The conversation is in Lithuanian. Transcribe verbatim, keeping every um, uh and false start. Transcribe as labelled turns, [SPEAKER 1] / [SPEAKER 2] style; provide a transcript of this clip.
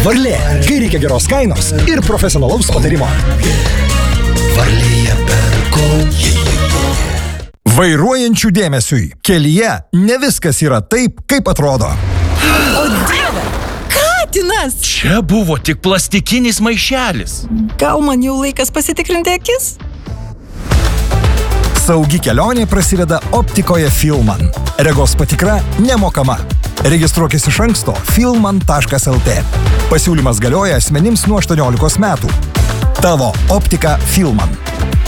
[SPEAKER 1] Varlė, kai reikia geros kainos ir profesionalaus patarimo.
[SPEAKER 2] Varlėje perku.
[SPEAKER 1] Vairuojančių dėmesiui. Kelyje ne viskas yra taip, kaip atrodo.
[SPEAKER 3] O Dieve, katinas!
[SPEAKER 4] Čia buvo tik plastikinis maišelis.
[SPEAKER 3] Gal man jau laikas pasitikrinti akis?
[SPEAKER 1] Saugi kelionė prasideda optikoje Filman. Regos patikra nemokama. Registruokis iš anksto filman taškas el tė. Pasiūlymas galioja asmenims nuo aštuoniolikos metų. Tavo optika Filman.